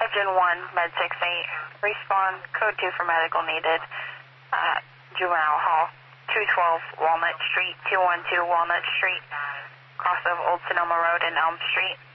Engine 1, Med 68. Respawn, code 2 for medical needed. Juvenile Hall, 212 Walnut Street, 212 Walnut Street. Cross of Old Sonoma Road and Elm Street.